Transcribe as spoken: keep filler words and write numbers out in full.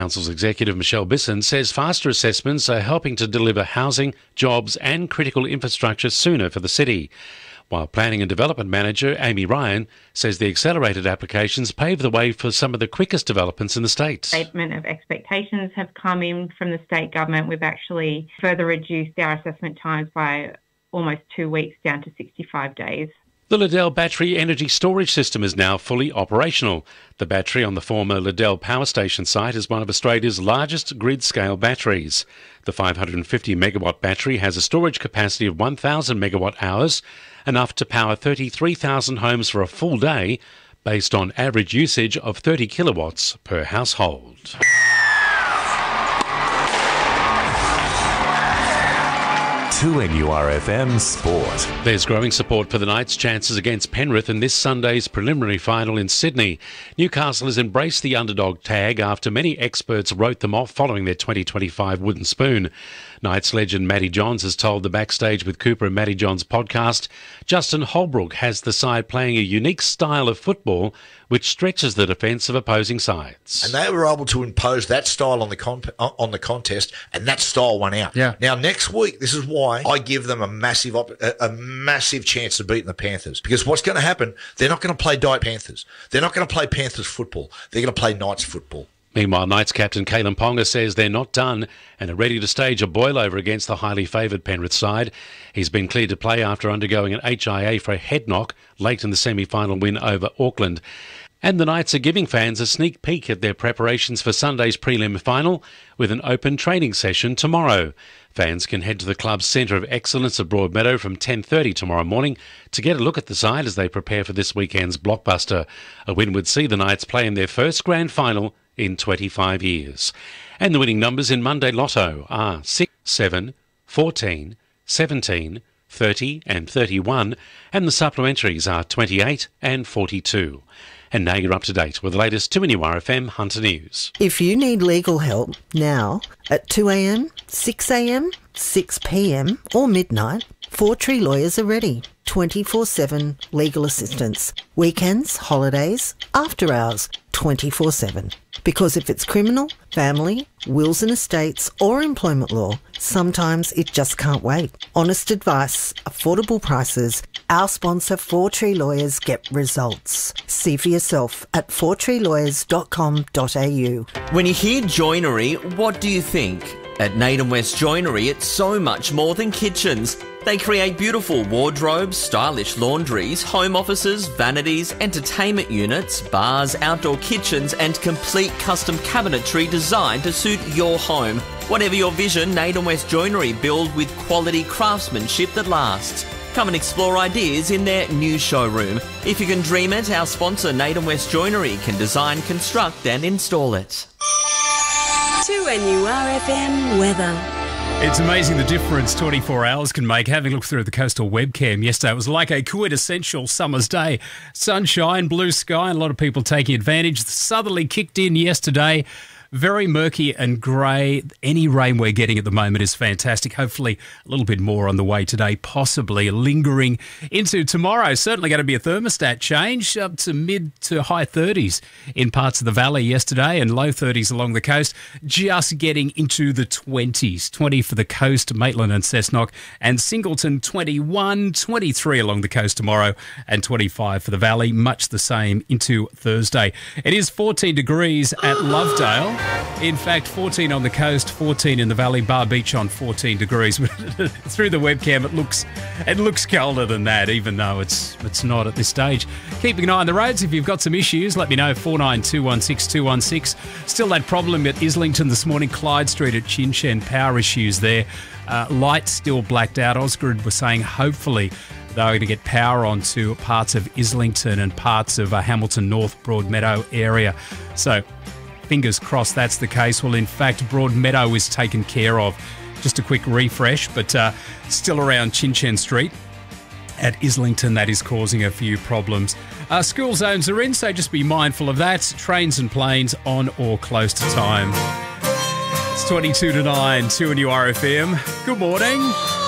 Council's executive Michelle Bisson says faster assessments are helping to deliver housing, jobs and critical infrastructure sooner for the city. While Planning and Development Manager Amy Ryan says the accelerated applications pave the way for some of the quickest developments in the state. Statement of expectations have come in from the state government. We've actually further reduced our assessment times by almost two weeks down to sixty-five days. The Liddell Battery Energy Storage System is now fully operational. The battery on the former Liddell Power Station site is one of Australia's largest grid-scale batteries. The five hundred fifty megawatt battery has a storage capacity of one thousand megawatt hours, enough to power thirty-three thousand homes for a full day, based on average usage of thirty kilowatts per household. two N U R F M Sport. There's growing support for the Knights' chances against Penrith in this Sunday's preliminary final in Sydney. Newcastle has embraced the underdog tag after many experts wrote them off following their twenty twenty-five wooden spoon. Knights legend Matty Johns has told the Backstage with Cooper and Matty Johns podcast, Justin Holbrook has the side playing a unique style of football which stretches the defence of opposing sides. And they were able to impose that style on the con- on the contest, and that style won out. Yeah. Now, next week, this is why I give them a massive op- a, a massive chance of beating the Panthers. Because what's going to happen, they're not going to play Diet Panthers. They're not going to play Panthers football. They're going to play Knights football. Meanwhile, Knights captain Kalen Ponga says they're not done and are ready to stage a boil-over against the highly favoured Penrith side. He's been cleared to play after undergoing an H I A for a head knock late in the semi-final win over Auckland. And the Knights are giving fans a sneak peek at their preparations for Sunday's prelim final with an open training session tomorrow. Fans can head to the club's Centre of Excellence at Broadmeadow from ten thirty tomorrow morning to get a look at the side as they prepare for this weekend's blockbuster. A win would see the Knights play in their first grand final in twenty-five years. And the winning numbers in Monday Lotto are six, seven, fourteen, seventeen, thirty and thirty-one, and the supplementaries are twenty-eight and forty-two. And now you're up to date with the latest two N U R F M Hunter News. If you need legal help now at two a m, six a m, six p m or midnight, Four Tree Lawyers are ready. twenty-four seven legal assistance. Weekends, holidays, after hours, twenty-four seven. Because if it's criminal, family, wills and estates or employment law, sometimes it just can't wait. Honest advice, affordable prices. Our sponsor, Four Tree Lawyers, get results. See for yourself at four tree lawyers dot com dot a u. When you hear joinery, what do you think? At Naden West Joinery, it's so much more than kitchens. They create beautiful wardrobes, stylish laundries, home offices, vanities, entertainment units, bars, outdoor kitchens, and complete custom cabinetry designed to suit your home. Whatever your vision, Naden West Joinery build with quality craftsmanship that lasts. Come and explore ideas in their new showroom. If you can dream it, our sponsor Naden West Joinery can design, construct and install it. two N U R F M weather. It's amazing the difference twenty-four hours can make. Having looked through the coastal webcam yesterday, it was like a quintessential summer's day. Sunshine, blue sky, and a lot of people taking advantage. The southerly kicked in yesterday. Very murky and grey. Any rain we're getting at the moment is fantastic. Hopefully a little bit more on the way today, possibly lingering into tomorrow. Certainly going to be a thermostat change up to mid to high thirties in parts of the valley yesterday and low thirties along the coast. Just getting into the twenties. twenty for the coast, Maitland and Cessnock, and Singleton twenty-one, twenty-three along the coast tomorrow and twenty-five for the valley. Much the same into Thursday. It is fourteen degrees at Lovedale. In fact, fourteen on the coast, fourteen in the valley. Bar Beach on fourteen degrees. Through the webcam, it looks it looks colder than that, even though it's it's not at this stage. Keeping an eye on the roads. If you've got some issues, let me know. four nine two one six two one six. Still that problem at Islington this morning. Clyde Street at Chin Shen. Power issues there. Uh, lights still blacked out. Osgrid was saying hopefully they're going to get power onto parts of Islington and parts of uh, Hamilton North Broadmeadow area. So fingers crossed that's the case. Well, in fact, Broadmeadow is taken care of. Just a quick refresh, but uh, still around Chin Shen Street at Islington, that is causing a few problems. Uh, school zones are in, so just be mindful of that. Trains and planes on or close to time. It's twenty-two to nine, two N U R F M. Good morning.